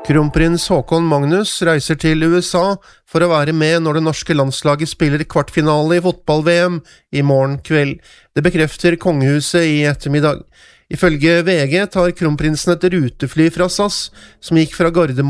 Kronprins Håkon Magnus reiser til USA for å være med når det norske landslaget spiller kvartfinale i fotball-VM i morgen kveld. Det bekrefter kongehuset i ettermiddag. Ifølge VG tar kronprinsen et rutefly fra SAS, som gikk fra Gardermoen